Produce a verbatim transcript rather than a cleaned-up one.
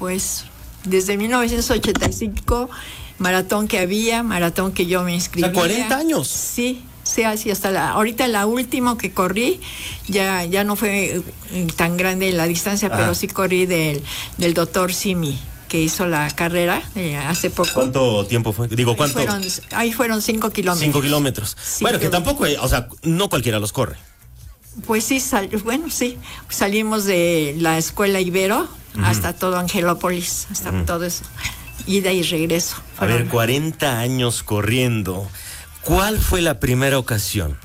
Pues desde mil novecientos ochenta y cinco, maratón que había, maratón que yo me inscribía. O sea, cuarenta años. Sí, sí, así hasta la, ahorita la última que corrí, ya, ya no fue tan grande la distancia, ah. pero sí corrí del, del doctor Simi, que hizo la carrera eh, hace poco. ¿Cuánto tiempo fue? Digo, ¿cuánto? Ahí fueron, ahí fueron cinco kilómetros. Cinco kilómetros. Sí, bueno, que tampoco, o sea, no cualquiera los corre. Pues sí, sal, bueno, sí, salimos de la escuela Ibero uh-huh. hasta todo Angelópolis, hasta uh-huh. todo eso, ida y regreso. A ver, cuarenta años corriendo, ¿cuál fue la primera ocasión